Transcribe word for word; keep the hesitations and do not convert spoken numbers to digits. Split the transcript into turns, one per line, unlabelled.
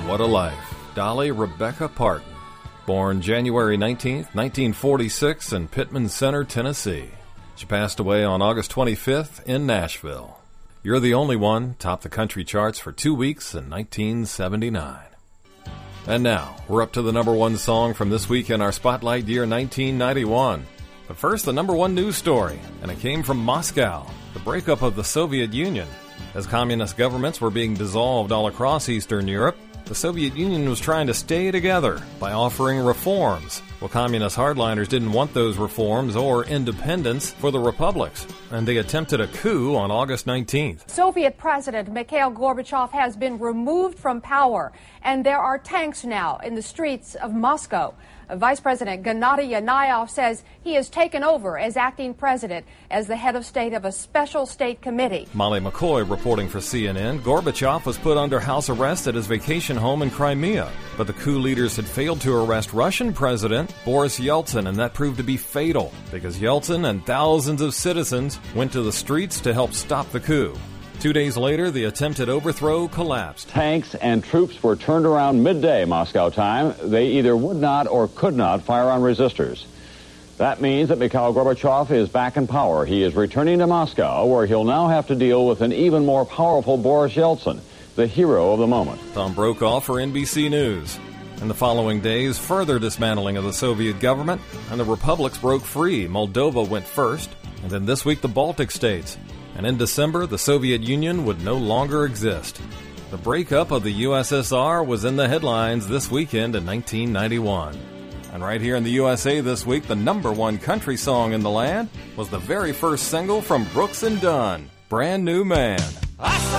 What a life. Dolly Rebecca Parton, born January nineteenth, nineteen forty-six in Pittman Center, Tennessee. She passed away on August twenty-fifth in Nashville. You're the Only One topped the country charts for two weeks in nineteen seventy-nine. And now, we're up to the number one song from this week in our Spotlight year nineteen ninety-one. But first, the number one news story, and it came from Moscow, the breakup of the Soviet Union. As communist governments were being dissolved all across Eastern Europe, the Soviet Union was trying to stay together by offering reforms. Well, communist hardliners didn't want those reforms or independence for the republics, and they attempted a coup on August nineteenth.
Soviet President Mikhail Gorbachev has been removed from power, and there are tanks now in the streets of Moscow. Vice President Gennady Yanayev says he has taken over as acting president as the head of state of a special state committee.
Molly McCoy reporting for C N N. Gorbachev was put under house arrest at his vacation home in Crimea, but the coup leaders had failed to arrest Russian President Boris Yeltsin, and that proved to be fatal because Yeltsin and thousands of citizens went to the streets to help stop the coup. Two days later, the attempted overthrow collapsed.
Tanks and troops were turned around midday Moscow time. They either would not or could not fire on resistors. That means that Mikhail Gorbachev is back in power. He is returning to Moscow, where he'll now have to deal with an even more powerful Boris Yeltsin, the hero of the moment.
Tom Brokaw for N B C News. In the following days, further dismantling of the Soviet government, and the republics broke free. Moldova went first, and then this week the Baltic states. And in December, the Soviet Union would no longer exist. The breakup of the U S S R was in the headlines this weekend in nineteen ninety-one. And right here in the U S A this week, the number one country song in the land was the very first single from Brooks and Dunn, Brand New Man.